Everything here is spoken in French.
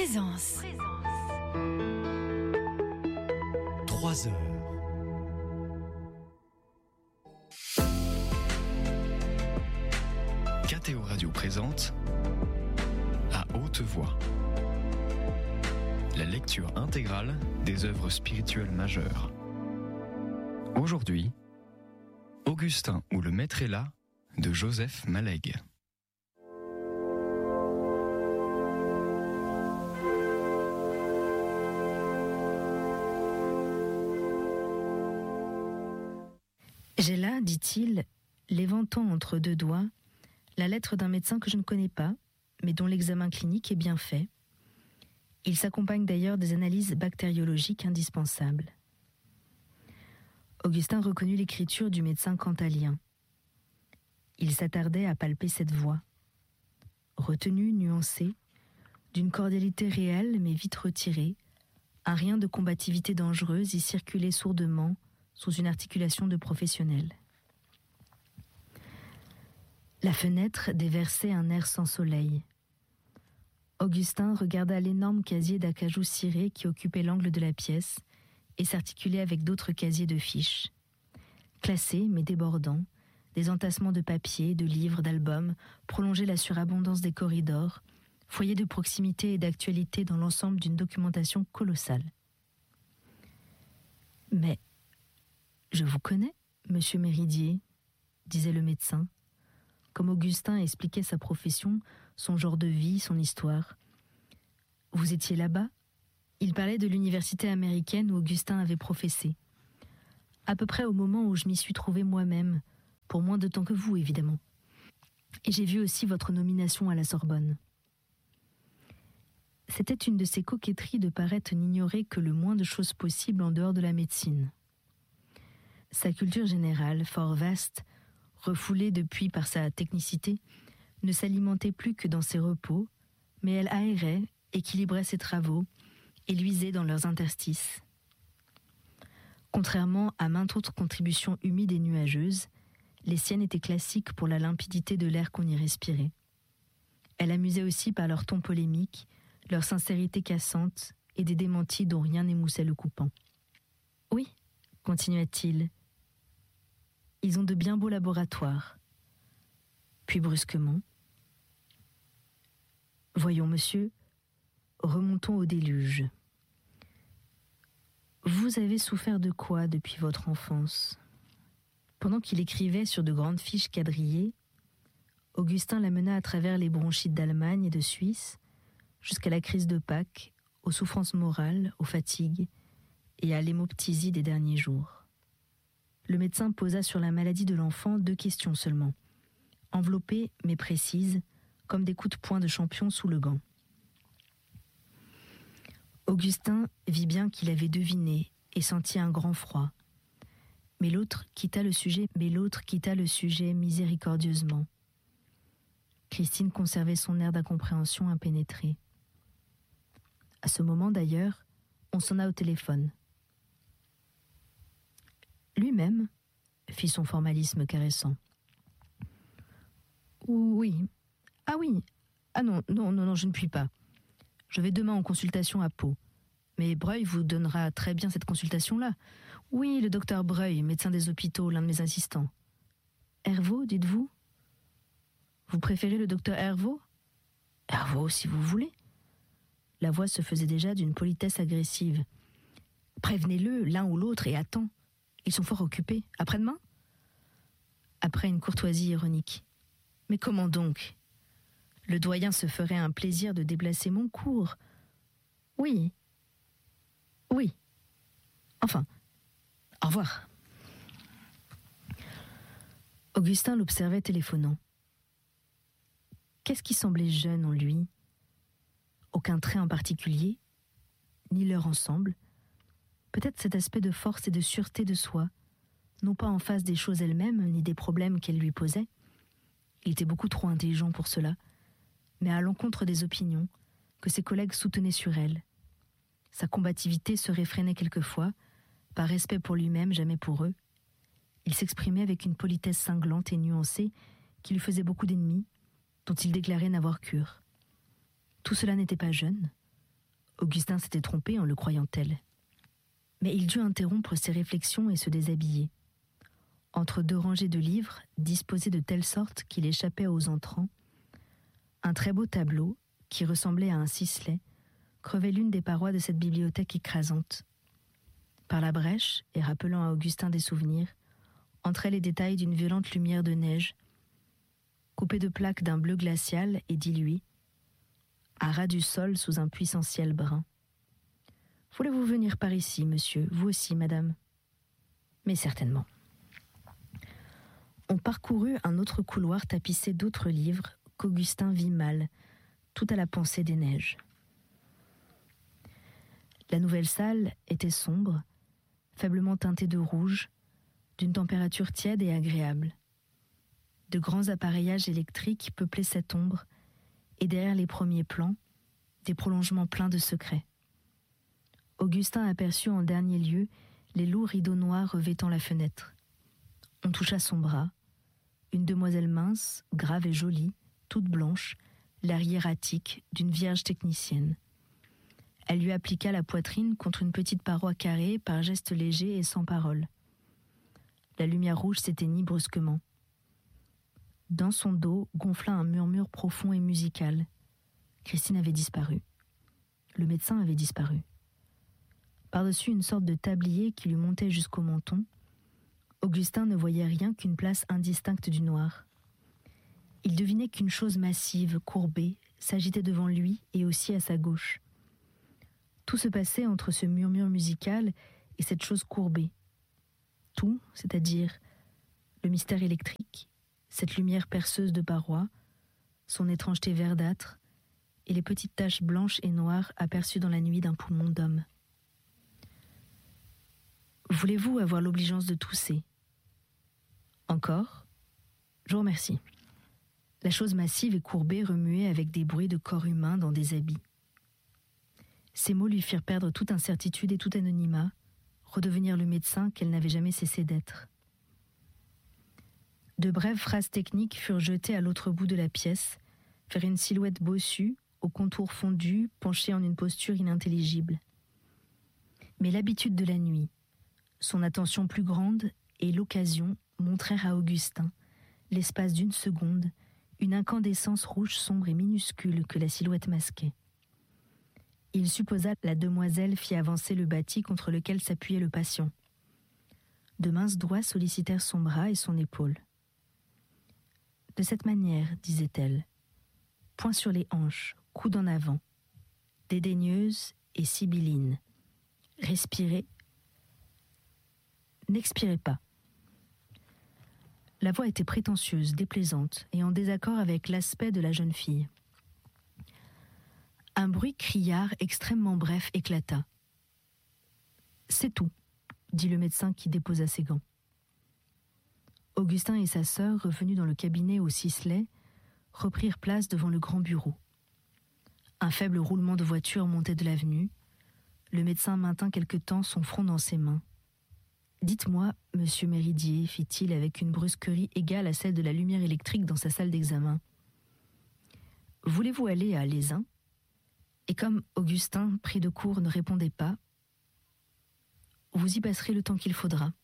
Présence. 3 heures. KTO Radio présente À haute voix la lecture intégrale des œuvres spirituelles majeures. Aujourd'hui, Augustin ou le maître est là de Joseph Malegue. J'ai là, dit-il, l'éventant entre deux doigts, la lettre d'un médecin que je ne connais pas, mais dont l'examen clinique est bien fait. Il s'accompagne d'ailleurs des analyses bactériologiques indispensables. Augustin reconnut l'écriture du médecin cantalien. Il s'attardait à palper cette voix. Retenue, nuancée, d'une cordialité réelle mais vite retirée, un rien de combativité dangereuse y circulait sourdement sous une articulation de professionnel. La fenêtre déversait un air sans soleil. Augustin regarda l'énorme casier d'acajou ciré qui occupait l'angle de la pièce et s'articulait avec d'autres casiers de fiches. Classés mais débordants, des entassements de papier, de livres, d'albums prolongeaient la surabondance des corridors, foyer de proximité et d'actualité dans l'ensemble d'une documentation colossale. « Mais je vous connais, monsieur Méridier », disait le médecin. Comme Augustin expliquait sa profession, son genre de vie, son histoire. « Vous étiez là-bas ?» Il parlait de l'université américaine où Augustin avait professé. « À peu près au moment où je m'y suis trouvé moi-même, pour moins de temps que vous, évidemment. Et j'ai vu aussi votre nomination à la Sorbonne. » C'était une de ces coquetteries de paraître n'ignorer que le moins de choses possibles en dehors de la médecine. Sa culture générale, fort vaste, refoulée depuis par sa technicité, ne s'alimentait plus que dans ses repos, mais elle aérait, équilibrait ses travaux et luisait dans leurs interstices. Contrairement à maintes autres contributions humides et nuageuses, les siennes étaient classiques pour la limpidité de l'air qu'on y respirait. Elle amusait aussi par leur ton polémique, leur sincérité cassante et des démentis dont rien n'émoussait le coupant. « Oui, continua-t-il, ils ont de bien beaux laboratoires. » Puis brusquement, « Voyons, monsieur, remontons au déluge. Vous avez souffert de quoi depuis votre enfance ?» Pendant qu'il écrivait sur de grandes fiches quadrillées, Augustin la mena à travers les bronchites d'Allemagne et de Suisse, jusqu'à la crise de Pâques, aux souffrances morales, aux fatigues et à l'hémoptysie des derniers jours. Le médecin posa sur la maladie de l'enfant 2 questions seulement, enveloppées mais précises, comme des coups de poing de champion sous le gant. Augustin vit bien qu'il avait deviné et sentit un grand froid. Mais l'autre quitta le sujet miséricordieusement. Christine conservait son air d'incompréhension impénétrée. À ce moment d'ailleurs, on sonna au téléphone. Lui-même, fit son formalisme caressant. Oui. Ah oui. Ah non, je ne puis pas. Je vais demain en consultation à Pau. Mais Breuil vous donnera très bien cette consultation-là. Oui, le docteur Breuil, médecin des hôpitaux, l'un de mes assistants. Hervaux, dites-vous ? Vous préférez le docteur Hervaux ? Hervaux, si vous voulez. La voix se faisait déjà d'une politesse agressive. Prévenez-le, l'un ou l'autre, et à temps. Ils sont fort occupés. Après-demain ? Après une courtoisie ironique. Mais comment donc ? Le doyen se ferait un plaisir de déplacer mon cours. Oui. Enfin, au revoir. Augustin l'observait téléphonant. Qu'est-ce qui semblait jeune en lui ? Aucun trait en particulier, ni leur ensemble. Peut-être cet aspect de force et de sûreté de soi, non pas en face des choses elles-mêmes, ni des problèmes qu'elles lui posaient. Il était beaucoup trop intelligent pour cela, mais à l'encontre des opinions que ses collègues soutenaient sur elle. Sa combativité se réfrénait quelquefois, par respect pour lui-même, jamais pour eux. Il s'exprimait avec une politesse cinglante et nuancée qui lui faisait beaucoup d'ennemis, dont il déclarait n'avoir cure. Tout cela n'était pas jeune, Augustin s'était trompé en le croyant tel. Mais il dut interrompre ses réflexions et se déshabiller. Entre deux rangées de livres, disposés de telle sorte qu'il échappait aux entrants, un très beau tableau, qui ressemblait à un ciselet, crevait l'une des parois de cette bibliothèque écrasante. Par la brèche, et rappelant à Augustin des souvenirs, entraient les détails d'une violente lumière de neige, coupée de plaques d'un bleu glacial et diluée, à ras du sol sous un puissant ciel brun. « Voulez-vous venir par ici, monsieur, vous aussi, madame ?»« Mais certainement. » On parcourut un autre couloir tapissé d'autres livres qu'Augustin vit mal, tout à la pensée des neiges. La nouvelle salle était sombre, faiblement teintée de rouge, d'une température tiède et agréable. De grands appareillages électriques peuplaient cette ombre, et derrière les premiers plans, des prolongements pleins de secrets. Augustin aperçut en dernier lieu les lourds rideaux noirs revêtant la fenêtre. On toucha son bras. Une demoiselle mince, grave et jolie, toute blanche, l'air hiératique d'une vierge technicienne. Elle lui appliqua la poitrine contre une petite paroi carrée par gestes légers et sans parole. La lumière rouge s'éteignit brusquement. Dans son dos gonfla un murmure profond et musical. Christine avait disparu. Le médecin avait disparu. Par-dessus une sorte de tablier qui lui montait jusqu'au menton, Augustin ne voyait rien qu'une place indistincte du noir. Il devinait qu'une chose massive, courbée, s'agitait devant lui et aussi à sa gauche. Tout se passait entre ce murmure musical et cette chose courbée. Tout, c'est-à-dire le mystère électrique, cette lumière perceuse de parois, son étrangeté verdâtre et les petites taches blanches et noires aperçues dans la nuit d'un poumon d'homme. Voulez-vous avoir l'obligeance de tousser ? Encore ? Je vous remercie. La chose massive et courbée remuait avec des bruits de corps humains dans des habits. Ces mots lui firent perdre toute incertitude et tout anonymat, redevenir le médecin qu'elle n'avait jamais cessé d'être. De brèves phrases techniques furent jetées à l'autre bout de la pièce, vers une silhouette bossue, aux contours fondus, penchée en une posture inintelligible. Mais l'habitude de la nuit, son attention plus grande et l'occasion montrèrent à Augustin, l'espace d'une seconde, une incandescence rouge sombre et minuscule que la silhouette masquait. Il supposa la demoiselle fit avancer le bâti contre lequel s'appuyait le patient. De minces doigts sollicitèrent son bras et son épaule. « De cette manière, disait-elle, poing sur les hanches, coude en avant, dédaigneuse et sibylline. Respirez. N'expirez pas. » La voix était prétentieuse, déplaisante et en désaccord avec l'aspect de la jeune fille. Un bruit criard extrêmement bref éclata. « C'est tout, » dit le médecin qui déposa ses gants. Augustin et sa sœur, revenus dans le cabinet au ciselet, reprirent place devant le grand bureau. Un faible roulement de voiture montait de l'avenue. Le médecin maintint quelque temps son front dans ses mains. « Dites-moi, monsieur Méridier, fit-il avec une brusquerie égale à celle de la lumière électrique dans sa salle d'examen. Voulez-vous aller à Lézin ? Et comme Augustin, pris de court, ne répondait pas, vous y passerez le temps qu'il faudra.